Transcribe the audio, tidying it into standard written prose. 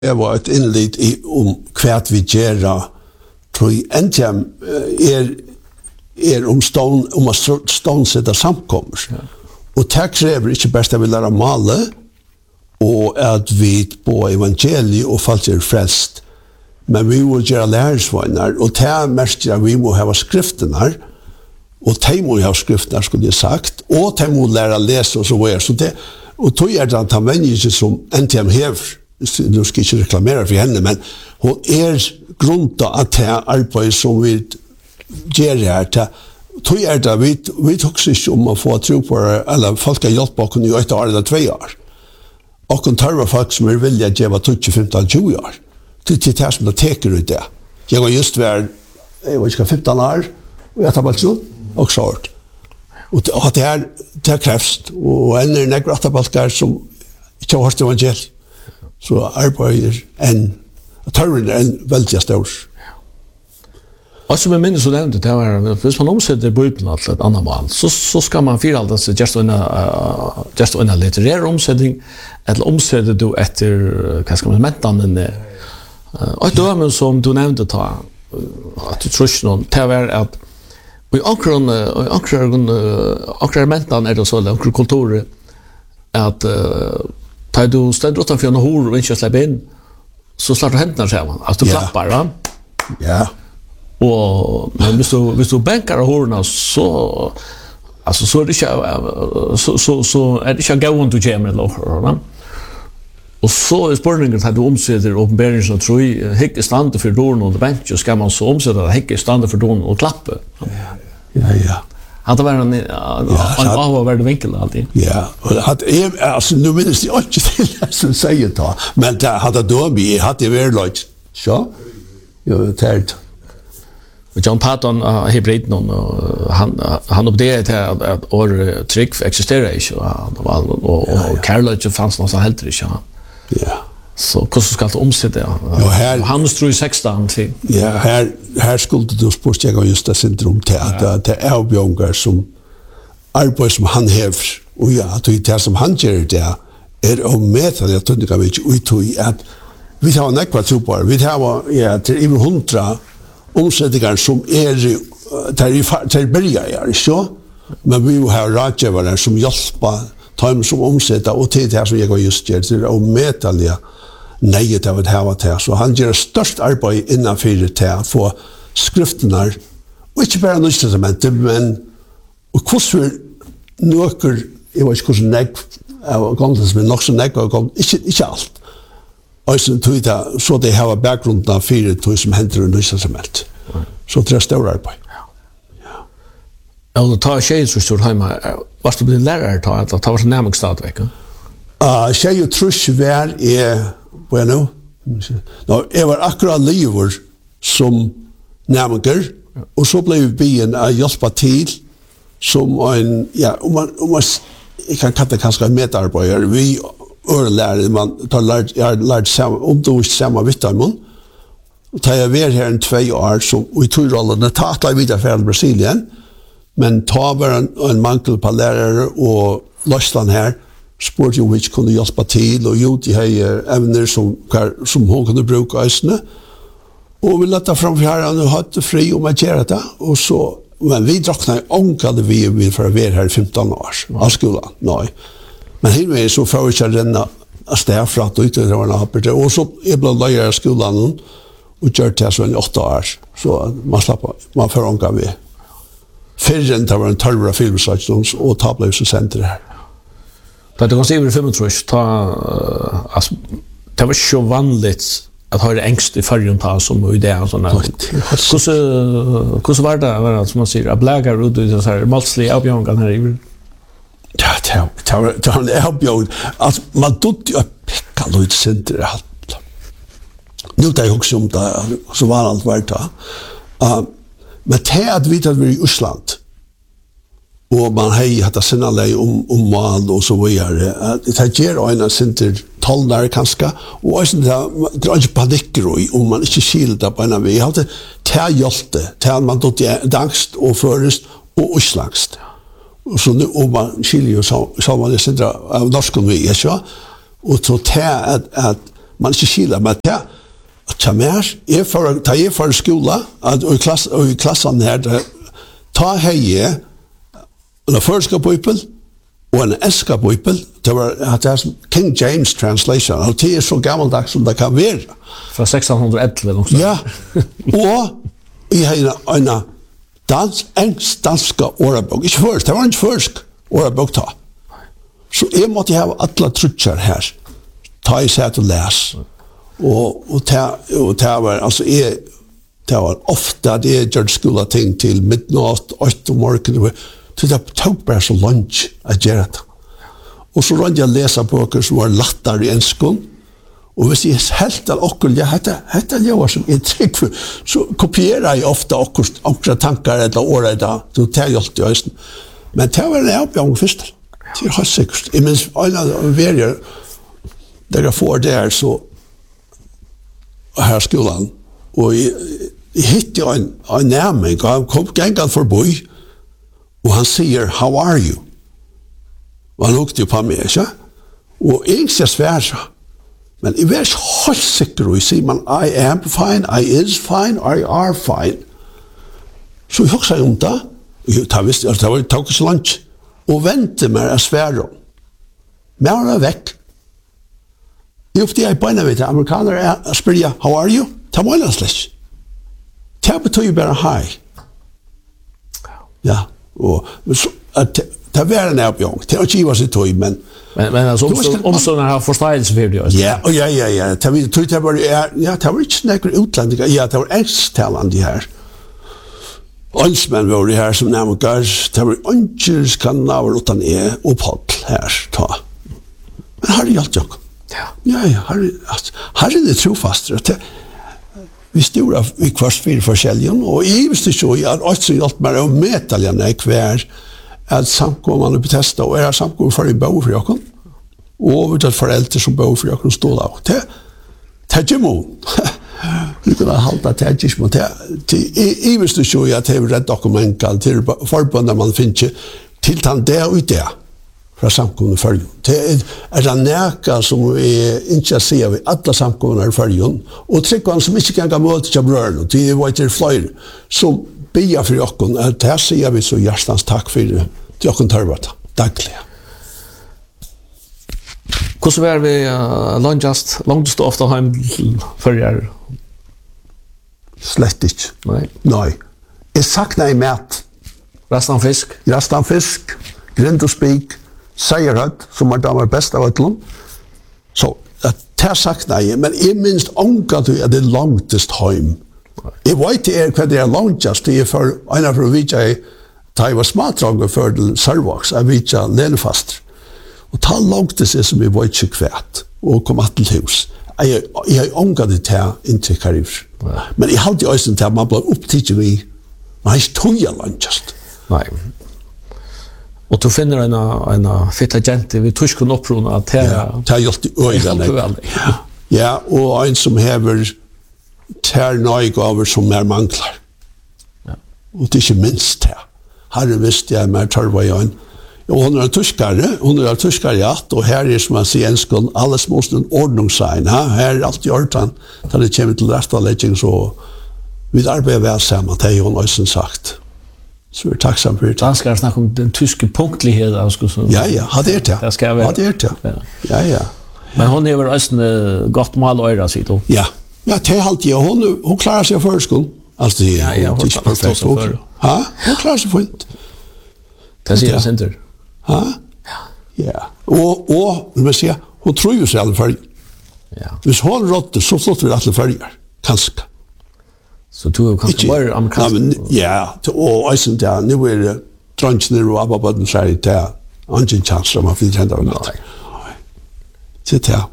Det var ett inlit om kvärt vi gera tror äntligen om stånsätta samkommer. Och det kräver inte bäst att vi lära mala och att vi på evangeliet och falser frälst. Men vi vill göra lärsvagnar och det är mest att vi må ha skrifterna och de må ha skrifterna skulle jag sagt och de må lära läsa och så vidare. Så det, och då är det att han människor som äntligen häver nu ska jag inte reklamera för henne, men hon grunda att det arbete som vi gör här, då är det vi tycker inte om att få tro på det, eller folk ska hjälpa oss i 1 år eller 2 år. Och hon tar folk som vilja ge 20, 15, 20 år. Det är det som det teker ut det. Jag har just varit, jag vet inte, 15 år, och jag tar bara så, och så hårt. Och det här krävs, och en nekrattarbalkar som inte har hört evangeliet. Så arbetar törren en väldigt stor. Och som jag minns så nämnde det var, hvis man omsätter Bibeln till ett annat mål, så ska man förhålla sig just en litterär omsättning, eller omsätter du efter, vad ska man mentan, och ett dömen som du nämnde att du tror någon, det var att i akkurat mentan är det så, akkurat kulturer, att tar du ständer utanför en hår och inte släpper in, så slår du händerna sammen. Alltså du klappar, va? Ja. Men hvis du bänkar av hårna så är det inte så är det inte gående du kommer eller va? Och så är spårningen att du omsätter uppenbarelsen och tror hick stande för dörren och bänk så ska man så omsätta det hick stande för dörren och klappa. Ja. Hade varit en avvärd vinkel alltid. Ja, och alltså nu minns jag inte till det som säger det. Men det hade då vi hade väl lite så. Jag tärt. John Patton hybrid någon han uppdaterade att or trick existerar inte och Carolage fanns någon så helt inte. Ja. Så hur ska det omsätta? Ja, här han tror 16 till. Ja, här skulle du spårstjäga just det syndrom till att det är avbjörngar som arbetar som han häver och ja, att det som han gör det är om mäta det tunga vi ut att vi har näkva tropar vi har till över 100 omsättningar som är börjar så men vi har rådgivare som hjälper dem som omsätter och till det som jag just gör till att mäta det nejet av det här så han gör störst arbete innanför det att få skrifterna och inte bara nytestamentet men och kurser några jag vet inte hur näck av gamla men nog så näck och inte allt alltså så det har bakgrunden för det som händer i nytestamentet så det är stor arbete. Ja, och ta tjejer så stort hemma. Varst du blir lärare ta att ta var närmast stadväck? Tjejer trus var bueno. Jag var akkurat lever som närmager och så blev vi en hjälpa till som en om man kan kalla det kanske en medarbetare. Vi lärare man tar lärt samma om du samma vitamon. Och tar jag här en 2 år som vi tog rollen att ta vidare från Brasilien. Men ta var en mankel på lärare och Lostland här sport ju which kunde hjälpa till och gjort de här ämnen som hon kunde bruka ösne. Och vi lät fram för här och hade fri om att göra det. Och så, men vi dracknade ångade vi för att vara här i 15 år av skolan. Nej. Men här så får vi inte renna stäfrat och ytterligare och så ibland lärare i skolan och gör det så i 8 år. Så man får ånga vi. Fyrren det var en törra filmsaktions och tablöscenter här. Det kan se över 35 det var så vanligt att ha det ängst i färgen ta som idé och såna. Hur var det som man säger att blägar ut i så här malsliga avbjörngar här i. Ja, det var en avbjörn. Alltså man tog ju picka lite center allt. Nu tar jag också om det så var allt värt det. Men det att vi tar i Island och man har haft sina lej om mal och så vidare. Det ger en center tallnar kanske och så det är inte paniker om man inte skilda på en vi hade hjälte man då angst och förrest och uslagst. Så nu om man skiljer så man det center av norskon vi är så och så att man ikke skiller, men ta mer, jeg for skola, og i klassen her, ta heie, en første bøypel, og en eska bøypel, det var King James translation, og det så gammeldags som det kan være. Fra 1611 også. Ja, og jeg har en danska årebok, ikke først, det var ikke først årebok ta. Så jeg måtte ha alle trutsjer her, ta i seg til les, og det var, altså det var ofte at jeg gjør skola ting til midnatt, 8 om morgenen, så det tok bare så lunch å gjøre det. Og så rønte jeg lese bøker som var lattere i enskånd, og hvis jeg helt av okkur, ja, hette jeg som jeg trygg for, så kopierer jeg ofte okkur tankar eller året da, så det er alltid høysten. Men det var en avbjørn først. Det er helt sikkert. Jeg minns, en av verger, der jeg får der, så her skolan, og jeg hittet en nærming, og han kom gengat forbi, og han sier, how are you? Og han lukte jo på meg, ikke? Og jeg ser svært, men jeg var ikke helt sikker, og jeg sier, man, I am fine, I is fine, I are fine. Så jeg hoksa om det, det var ikke så langt, og vente meg av svære. Men han var vekk. Jeg ofte jeg beina vet, amerikanere spør jeg, how are you? Det var en slags. Det betyr bare hei. Ja, og det var en avbjørn. Det var ikke hva sitt tøy, men altså omstående har forståelse for det. Ja. Det var ikke nekker utlendinger. Ja, det var engelsktalende her. Åndsmenn var det her som nærmere, det var ønsker skandinaver utan og Paul her. Men her er alt jo. Ja, her er det trofast. Vi stod av i kvart 4 forskjellige, og jeg visste ikke, jeg har også gjort meg å metalljene hver at samkommende betesta, og jeg har samkommende for i bau for jokken, og vi har foreldre som bau for jokken stod av. Det er ikke mån. Vi kunne halda det ikke mån. Jeg visste ikke at det er rett dokumenter til forbundet man finner til den det og det fra samkommende følgen. Det er det næka som vi ikke ser ved alle samkommende følgen, og tryggvann som ikke kan møte til brøren, og det var ikke flere som bia for jokken, det sier vi så hjertens takk for det, til jokken tørvet, daglig. Hvordan var vi langtest ofte hjem før jeg? Slett ikke. Nei. Jeg sakna i mat. Rastan fisk, grind og spik, seierhøtt, som damer best av ætlom. Så, det sakna jeg, men jeg minst ångat at det er langtest hjem. Jeg vet hva det er langtest, det er for en av å vite da jeg var smatranger for Sørvaks, jeg vite Lenefast. Og ta langtest er som jeg vet ikke kvært, og kom til hus. Jeg har ångat det til inntil karriver. Men jeg hadde jo også til at man ble opptidget vi, men jeg tog jeg langtest. Nei. Og du finner en fitt agent ved tyskund opprona at det er gjort i øyne. Ja, og en som hever ter nøygaver som manglar. Og det er ikke minst det. Her visste jeg mer tørva i øyne. Og hun er tyskare, ja, og her er som man sier enskånd, alle småsten ordningssegn, her er alt i ordan, da det kommer til rettalegging, så vi arbeider vel sammen, det er hun også sagt. Så vi er takksam for det. Danskar snakker om den tyske punktlighet. Ja, det er det. Det skal være. Det er det. Ja. Men hun har også godt mal og øyre, sier du? Ja, det er alltid. Hun klarer seg for skolen. Altså, hun er ikke perfekt. Hun klarer seg fint. Det sier jeg senter. Ja. Og vil si, hun tror jo seg alle følger. Hvis hun rådde, så flott vi alle følger. Kanskje. Så du er kanskje bare amerikansk? Ja, og eisen til, nå er det drønnsner og abbabøtten sier til, ikke en chans om å finne henne av natt. Så til,